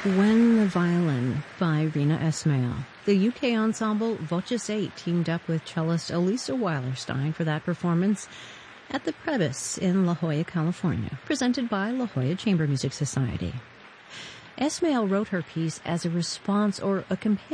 When the Violin by Rina Ismail. The UK ensemble Voces 8 teamed up with cellist Elisa Weilerstein for that performance at the Prebys in La Jolla, California, presented by La Jolla Chamber Music Society. Ismail wrote her piece as a response or a companion